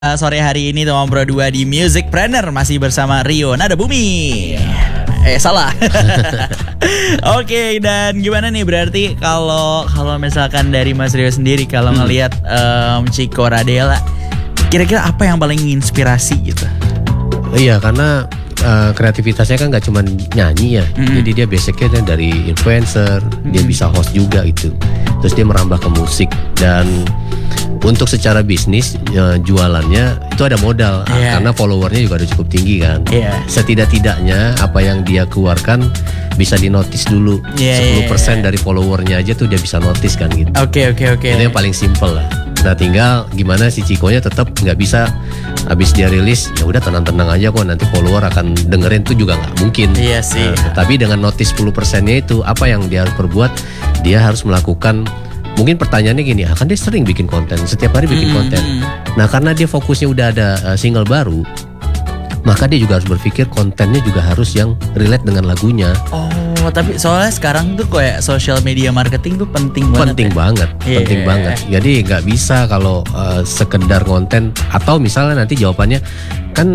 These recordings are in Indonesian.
Sore hari ini Tomang Pro 2 di Musicpreneur masih bersama Rio Nada Bumi. Salah. Oke, dan gimana nih berarti kalau misalkan dari Mas Rio sendiri kalau ngelihat Chico Radela, kira-kira apa yang paling menginspirasi gitu? Iya, karena kreativitasnya kan nggak cuma nyanyi ya, jadi dia basicnya dari influencer, dia bisa host juga gitu. Terus dia merambah ke musik dan untuk secara bisnis jualannya itu ada modal karena followernya juga udah cukup tinggi kan. Setidak-tidaknya apa yang dia keluarkan bisa dinotis dulu. 10% dari followernya aja tuh dia bisa notice kan gitu. Oke. Itu yang paling simple lah. Nah tinggal gimana si Chico-nya tetap nggak bisa habis dia rilis ya udah tenang-tenang aja kok nanti follower akan dengerin tuh juga nggak mungkin. Iya sih. Tapi dengan notice 10%-nya itu apa yang dia harus perbuat? Dia harus melakukan. Mungkin pertanyaannya gini, kan dia sering bikin konten, setiap hari bikin konten. Nah karena dia fokusnya udah ada single baru, maka dia juga harus berpikir kontennya juga harus yang relate dengan lagunya. Oh, tapi soalnya sekarang tuh kayak social media marketing tuh penting banget. Penting banget. Jadi nggak bisa kalau sekedar konten atau misalnya nanti jawabannya kan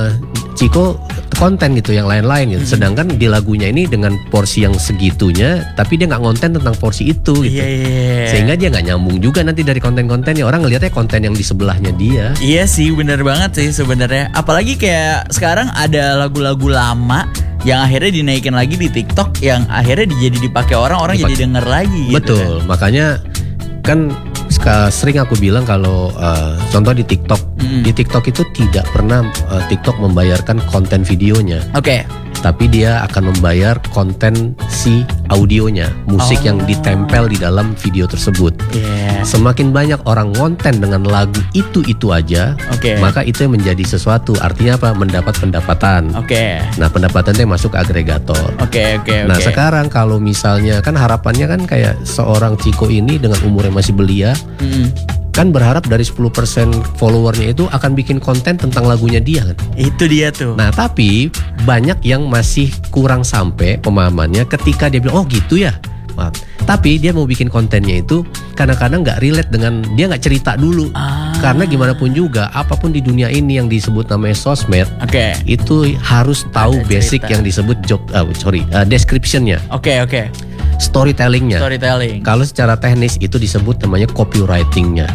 Chico konten gitu yang lain-lain gitu. Sedangkan di lagunya ini dengan porsi yang segitunya, tapi dia nggak konten tentang porsi itu gitu. Sehingga dia nggak nyambung juga nanti dari konten-kontennya. Orang ngelihatnya konten yang di sebelahnya dia. Iya sih, benar banget sih sebenarnya. Apalagi kayak sekarang ada lagu-lagu lama yang akhirnya dinaikin lagi di TikTok, yang akhirnya jadi dipakai orang jadi denger lagi. Betul, gitu kan. Makanya kan sering aku bilang kalau contoh di TikTok, di TikTok itu tidak pernah TikTok membayarkan konten videonya. Tapi dia akan membayar konten si audionya, musik yang ditempel di dalam video tersebut. Semakin banyak orang konten dengan lagu itu aja, maka itu yang menjadi sesuatu. Artinya apa? Mendapat pendapatan. Nah pendapatan itu yang masuk ke agregator. Nah sekarang kalau misalnya kan harapannya kan kayak seorang Chico ini dengan umur yang masih belia, kan berharap dari 10% followernya itu akan bikin konten tentang lagunya dia kan. Itu dia tuh. Nah tapi banyak yang masih kurang sampai pemahamannya ketika dia bilang oh gitu ya. Tapi dia mau bikin kontennya itu kadang-kadang gak relate dengan, dia gak cerita dulu. Karena gimana pun juga apapun di dunia ini yang disebut namanya sosmed, itu harus tahu basic yang disebut description-nya. Storytelling-nya. Kalau secara teknis itu disebut namanya copywriting-nya.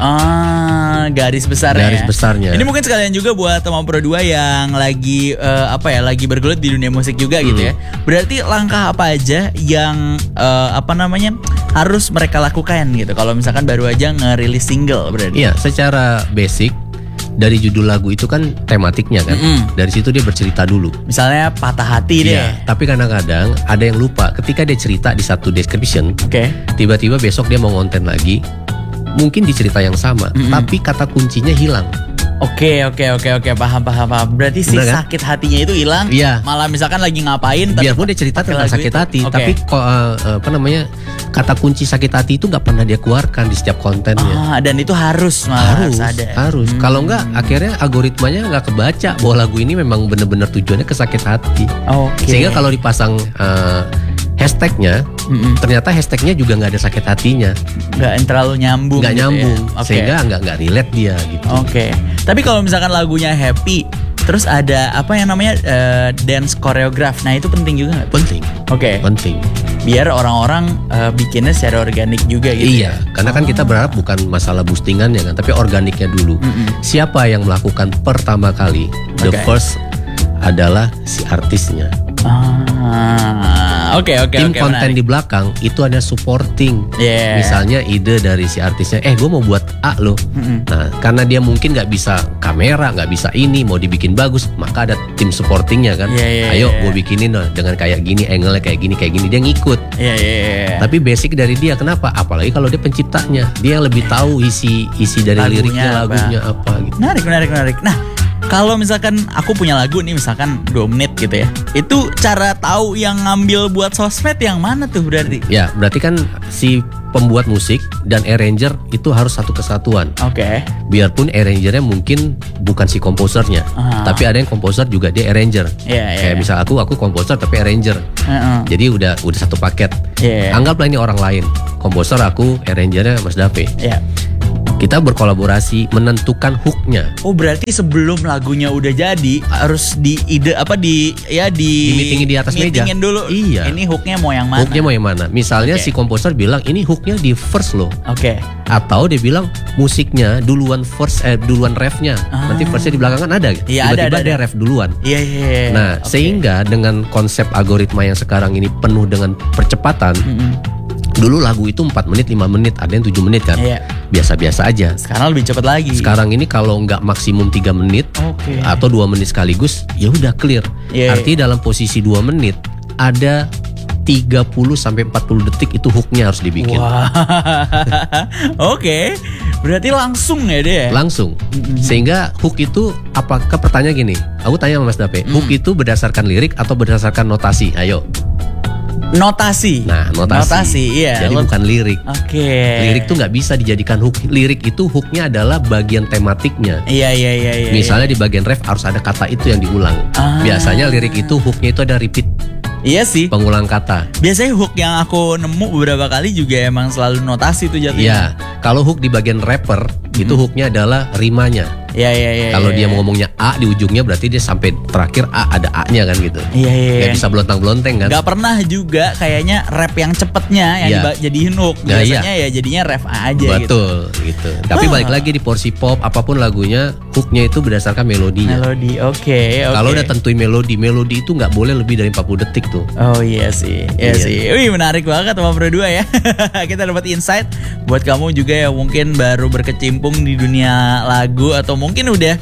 Garis besarnya. Ini mungkin sekalian juga buat Tomang Pro 2 yang lagi lagi bergelut di dunia musik juga gitu ya. Berarti langkah apa aja yang harus mereka lakukan gitu kalau misalkan baru aja ngerilis single berarti. Iya, secara basic dari judul lagu itu kan tematiknya kan. Dari situ dia bercerita dulu. Misalnya patah hati deh. Tapi kadang-kadang ada yang lupa ketika dia cerita di satu description, tiba-tiba besok dia mau ngonten lagi, mungkin di cerita yang sama, tapi kata kuncinya hilang. Paham. Berarti si sakit hatinya itu hilang. Malah misalkan lagi ngapain, biarpun dia cerita tentang sakit hati, tapi kata kunci sakit hati itu nggak pernah dia keluarkan di setiap kontennya. Dan itu harus ada. Kalau nggak, akhirnya algoritmanya nggak kebaca bahwa lagu ini memang benar-benar tujuannya ke sakit hati. Sehingga kalau dipasang hashtagnya, ternyata hashtagnya juga nggak ada sakit hatinya, nggak terlalu nyambung. Sehingga nggak relate dia gitu. Tapi kalau misalkan lagunya happy, terus ada dance choreograph, nah itu penting juga nggak? Penting. Biar orang-orang bikinnya secara organik juga gitu. Iya, karena kan kita berharap bukan masalah boostingannya kan, tapi organiknya dulu. Siapa yang melakukan pertama kali? The first adalah si artisnya. Tim konten di belakang itu ada supporting. Misalnya ide dari si artisnya, gue mau buat A loh. Nah karena dia mungkin gak bisa kamera, gak bisa ini, mau dibikin bagus, maka ada tim supportingnya kan. Ayo gue bikinin loh dengan kayak gini, angle-nya kayak gini, dia ngikut. Tapi basic dari dia, kenapa? Apalagi kalau dia penciptanya, dia yang lebih tahu isi dari liriknya, lagunya apa gitu. Menarik. Nah kalau misalkan aku punya lagu nih misalkan 2 menit gitu ya, itu cara tahu yang ngambil buat sosmed yang mana tuh berarti? Ya berarti kan si pembuat musik dan arranger itu harus satu kesatuan. Biarpun arrangernya mungkin bukan si komposernya, tapi ada yang komposer juga dia arranger. Kayak misal aku komposer tapi arranger. Jadi udah satu paket. Anggaplah ini orang lain, komposer aku, arrangernya Mas Dape. Kita berkolaborasi menentukan hooknya. Oh berarti sebelum lagunya udah jadi harus meetingin di atas meja. Meetingin dulu. Iya. Ini hooknya mau yang mana? Hooknya mau yang mana? Misalnya si komposer bilang ini hooknya di verse loh. Oke. Atau dia bilang musiknya duluan duluan refnya. Nanti verse-nya di belakangan ada. Iya, tiba-tiba ada. dia ref duluan. Iya. Nah sehingga dengan konsep algoritma yang sekarang ini penuh dengan percepatan. Dulu lagu itu 4 menit, 5 menit, ada yang 7 menit kan. Iya. Biasa-biasa aja. Sekarang lebih cepat lagi. Sekarang ini kalau nggak maksimum 3 menit atau 2 menit sekaligus, ya udah clear. Artinya dalam posisi 2 menit ada 30 sampai 40 detik itu hooknya harus dibikin. Wah. Oke. Berarti langsung ya dia. Langsung. Sehingga hook itu apakah pertanyaan gini, aku tanya sama Mas Dape, hook itu berdasarkan lirik atau berdasarkan notasi? Ayo. Notasi. Nah, notasi. Iya. Jadi bukan lirik. Oke. Lirik tuh nggak bisa dijadikan hook. Lirik itu hooknya adalah bagian tematiknya. Iya. Misalnya di bagian ref harus ada kata itu yang diulang. Biasanya lirik itu hooknya itu ada repeat. Iya sih. Pengulang kata. Biasanya hook yang aku nemu beberapa kali juga emang selalu notasi tuh jatuhnya. Iya. Kalau hook di bagian rapper itu hooknya adalah rimanya. Iya. Kalau dia mau ngomongnya A di ujungnya berarti dia sampai terakhir A ada A-nya kan gitu. Iya. Gak bisa belontang-belonteng kan. Gak pernah juga kayaknya rap yang cepetnya yang jadiin hook. Biasanya ya jadinya rap A aja. Betul gitu. Tapi balik lagi di porsi pop apapun lagunya, hooknya itu berdasarkan melodinya. Melodi, oke. Kalau udah tentuin melodi itu nggak boleh lebih dari 40 detik tuh. Oh iya sih. Wih menarik banget sama berdua ya. Kita dapat insight buat kamu juga yang mungkin baru berkecimpung di dunia lagu atau mungkin udah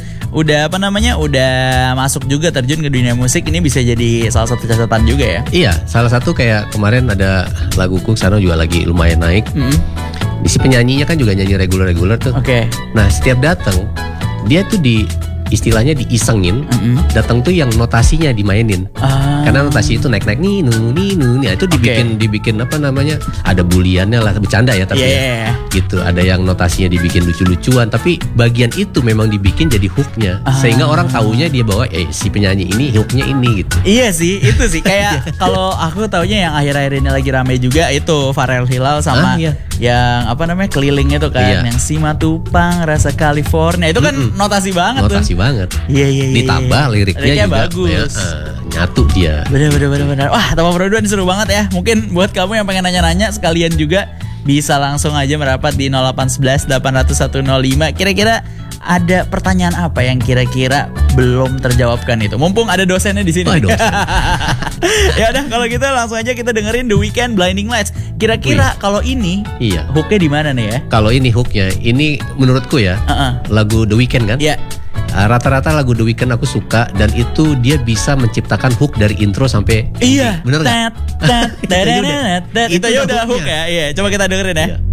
masuk juga terjun ke dunia musik, ini bisa jadi salah satu catatan juga ya. Iya, salah satu kayak kemarin ada laguku sekarang juga lagi lumayan naik. Si penyanyinya kan juga nyanyi reguler tuh. Oke. Nah setiap datang dia tuh istilahnya diisengin, datang tuh yang notasinya dimainin. Karena notasi itu naik nih, itu dibikin apa namanya? Ada buliannya lah, bercanda ya tapi gitu. Ada yang notasinya dibikin lucu-lucuan, tapi bagian itu memang dibikin jadi hooknya, sehingga orang taunya dia bahwa si penyanyi ini hooknya ini gitu. Iya sih, itu sih kayak kalau aku taunya yang akhir-akhir ini lagi rame juga itu Pharrell Hilal sama yang apa namanya keliling itu kan, yang Simatupang rasa California itu kan notasi banget tuh. Notasi banget. Iya. Ditambah liriknya juga bagus. Nyatu dia. Bener. Wah, Tama Berdua ini seru banget ya. Mungkin buat kamu yang pengen nanya-nanya sekalian juga bisa langsung aja merapat di 0811 800 105. Kira-kira ada pertanyaan apa yang kira-kira belum terjawabkan itu? Mumpung ada dosennya di sini. Ya udah kalau gitu langsung aja kita dengerin The Weeknd Blinding Lights. Kira-kira kalau ini hooknya di mana nih ya? Kalau ini hooknya, ini menurutku ya lagu The Weeknd kan? Iya. Rata-rata lagu The Weeknd aku suka dan itu dia bisa menciptakan hook dari intro sampai bener nggak? Itu udah hook ya. Iya, coba kita dengerin ya.